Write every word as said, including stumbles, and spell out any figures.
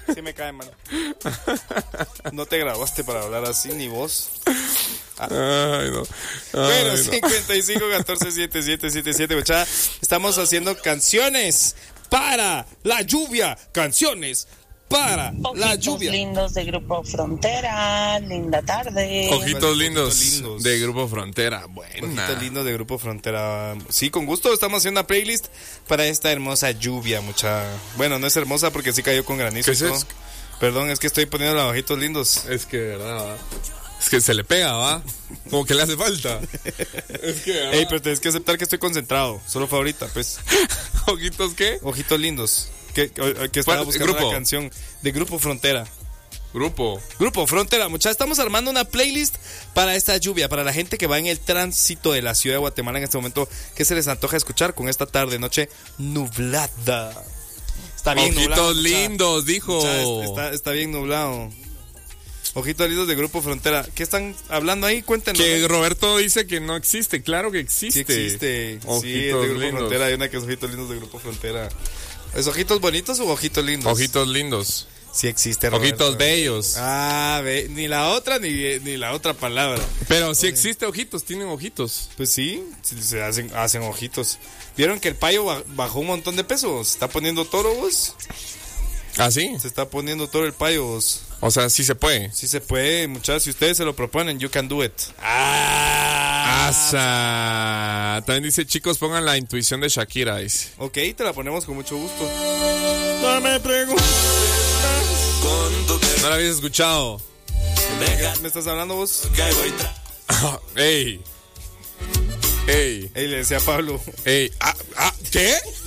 Sí me cae mal. No te grabaste para hablar así, ni vos. Ah. Ay, no. Ay, Bueno, no. cincuenta y cinco, catorce, setenta y siete, setenta y siete, muchacha. Estamos haciendo canciones para la lluvia. Canciones para Ojitos la lluvia. lindos de Grupo Frontera, linda tarde. Ojitos lindos, Ojitos lindos. de Grupo Frontera. Buena. Ojito lindo de Grupo Frontera. Sí, con gusto estamos haciendo una playlist para esta hermosa lluvia, mucha. Bueno, no es hermosa porque sí cayó con granizo. ¿Qué es y todo. eso? Perdón, es que estoy poniendo los ojitos lindos. Es que, de verdad, ¿va? Es que se le pega, ¿va? Como que le hace falta. Es que, ¿va? Ey, pero tienes que aceptar que estoy concentrado. Solo fue ahorita, pues. ¿Ojitos qué? Ojitos lindos. Que, que estaba ¿Cuál? buscando Grupo. una canción de Grupo Frontera. Grupo. Grupo Frontera, muchachos, estamos armando una playlist para esta lluvia, para la gente que va en el tránsito de la ciudad de Guatemala en este momento, que se les antoja escuchar con esta tarde, noche nublada. Está bien Ojitos nublado, mucha. lindos, dijo. Mucha, está, está bien nublado. Ojitos lindos de Grupo Frontera. ¿Qué están hablando ahí? Cuéntenos. Que Roberto dice que no existe. Claro que existe. Sí existe. Ojitos sí, es de Grupo lindos. Frontera. Hay una que es Ojitos lindos de Grupo Frontera. ¿Es ojitos bonitos o ojitos lindos? Ojitos lindos. Sí existe, Roberto. Ojitos bellos. Ah, ve, ni la otra ni, ni la otra palabra. Pero sí existe ojitos, tienen ojitos. Pues sí, sí, se hacen, hacen ojitos. ¿Vieron que el payo ba- bajó un montón de peso? ¿Se está poniendo toro, vos? ¿Ah, sí? Se está poniendo toro el payo, vos. O sea, sí se puede. Sí se puede, muchachos. Si ustedes se lo proponen, you can do it. Ah, Asa. También dice, chicos, pongan la intuición de Shakira, dice. Ok, te la ponemos con mucho gusto. No me preguntes. ¿No la habías escuchado? ¿Me estás hablando vos? ¡Ey! ¡Ey! Ey, le decía a Pablo. ¡Ey! ¡Ah! ah ¿Qué?